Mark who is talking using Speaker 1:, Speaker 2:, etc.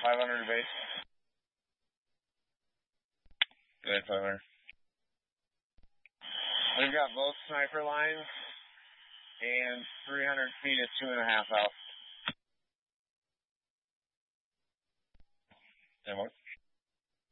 Speaker 1: 500 base. Good, 500. We've got both sniper lines, and 300 feet is 2.5 out. 10 more.